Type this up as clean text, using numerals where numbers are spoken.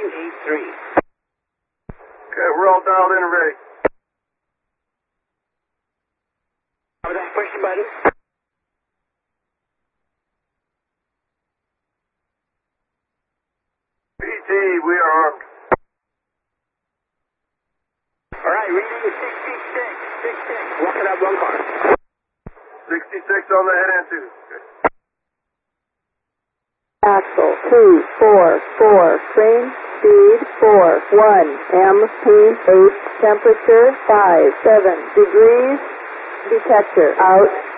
983. Okay, we're all dialed in and ready. Push the button. PT, we are armed. Alright, reading is 66. Walking up one car. 66 on the head end too. Okay. Axle 244, frame speed 41, MP8, temperature 57 degrees, detector out.